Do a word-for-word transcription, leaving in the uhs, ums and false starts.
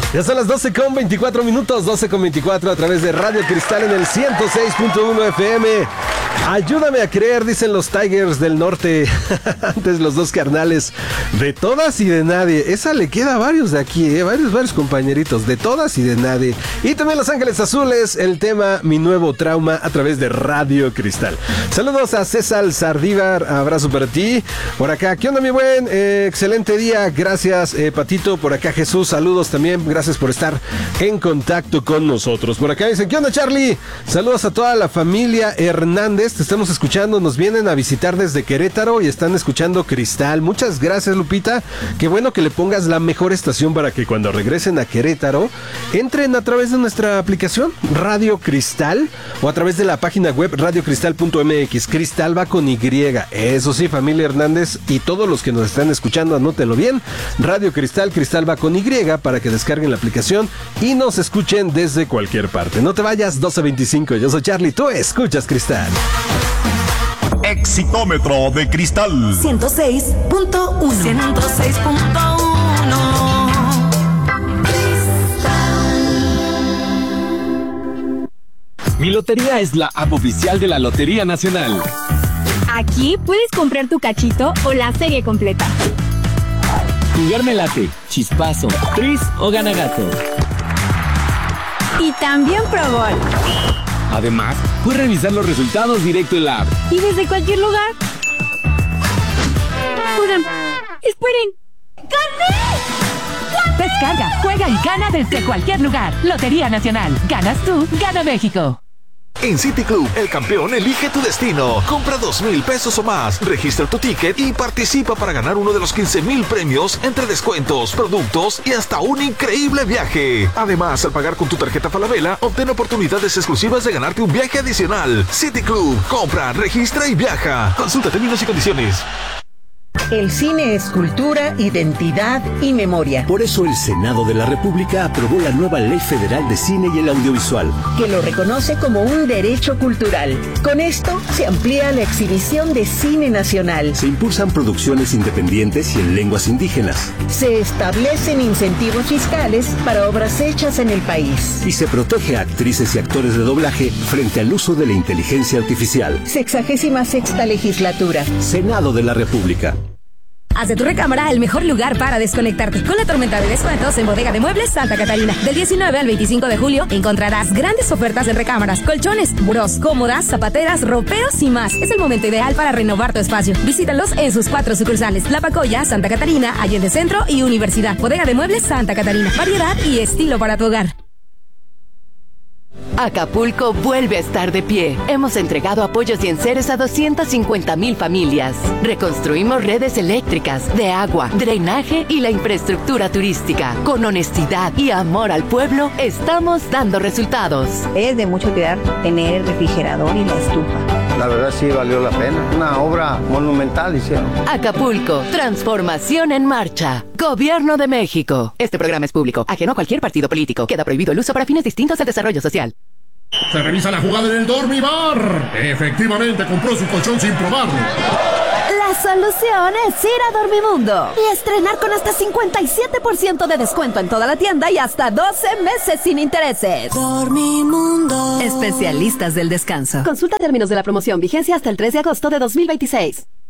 Ya son las doce con veinticuatro minutos, doce con veinticuatro a través de Radio Cristal en el ciento seis punto uno F M. Ayúdame a creer, dicen los Tigers del Norte. Antes los dos carnales. De todas y de nadie. Esa le queda a varios de aquí, ¿eh? Varios, varios compañeritos. De todas y de nadie. Y también Los Ángeles Azules, el tema Mi Nuevo Trauma a través de Radio Cristal. Saludos a César Sardívar, abrazo para ti. Por acá, ¿qué onda mi buen? Eh, excelente día, gracias eh, Patito. Por acá Jesús, saludos también. Gracias por estar en contacto con nosotros. Por acá dicen, ¿qué onda Charlie? Saludos a toda la familia Hernández. Te estamos escuchando, nos vienen a visitar desde Querétaro y están escuchando Cristal. Muchas gracias Lupita, qué bueno que le pongas la mejor estación para que cuando regresen a Querétaro entren a través de nuestra aplicación Radio Cristal o a través de la página web radio cristal punto m x. Cristal va con Y, eso sí, familia Hernández y todos los que nos están escuchando, anótenlo bien, Radio Cristal, Cristal va con Y para que descarguen la aplicación y nos escuchen desde cualquier parte. No te vayas, doce veinticinco, yo soy Charlie, tú escuchas Cristal. Exitómetro de Cristal ciento seis punto uno. ciento seis punto uno. Mi Lotería es la app oficial de la Lotería Nacional. Aquí puedes comprar tu cachito o la serie completa. Jugar me late, chispazo, tris o ganagato. Y también Pro Bowl. Además, puedes revisar los resultados directo en la app. Y desde cualquier lugar. Oigan, esperen. ¡Gané! Descarga, juega y gana desde cualquier lugar. Lotería Nacional. Ganas tú, gana México. En City Club, el campeón elige tu destino. Compra dos mil pesos o más, registra tu ticket y participa para ganar uno de los quince mil premios entre descuentos, productos y hasta un increíble viaje. Además, al pagar con tu tarjeta Falabella, obtén oportunidades exclusivas de ganarte un viaje adicional. City Club, compra, registra y viaja. Consulta términos y condiciones. El cine es cultura, identidad y memoria. Por eso el Senado de la República aprobó la nueva Ley Federal de Cine y el Audiovisual, que lo reconoce como un derecho cultural. Con esto se amplía la exhibición de cine nacional. Se impulsan producciones independientes y en lenguas indígenas. Se establecen incentivos fiscales para obras hechas en el país. Y se protege a actrices y actores de doblaje frente al uso de la inteligencia artificial. Sexagésima sexta legislatura. Senado de la República. Haz de tu recámara el mejor lugar para desconectarte. Con la tormenta de descuentos en Bodega de Muebles Santa Catarina. Del diecinueve al veinticinco de julio encontrarás grandes ofertas en recámaras, colchones, burós, cómodas, zapateras, roperos y más. Es el momento ideal para renovar tu espacio. Visítalos en sus cuatro sucursales: La Pacoya, Santa Catarina, Allende Centro y Universidad. Bodega de Muebles Santa Catarina. Variedad y estilo para tu hogar. Acapulco vuelve a estar de pie. Hemos entregado apoyos y enseres a doscientas cincuenta mil familias. Reconstruimos redes eléctricas, de agua, drenaje y la infraestructura turística. Con honestidad y amor al pueblo, estamos dando resultados. Es de mucha utilidad tener el refrigerador y la estufa. La verdad sí valió la pena. Una obra monumental hicieron. Acapulco, transformación en marcha. Gobierno de México. Este programa es público, ajeno a cualquier partido político. Queda prohibido el uso para fines distintos al desarrollo social. Se revisa la jugada en el Dormibar. Efectivamente compró su colchón sin probarlo. La solución es ir a Dormimundo y estrenar con hasta cincuenta y siete por ciento de descuento en toda la tienda y hasta doce meses sin intereses. Dormimundo. Especialistas del descanso. Consulta términos de la promoción, vigencia hasta el tres de agosto de dos mil veintiséis.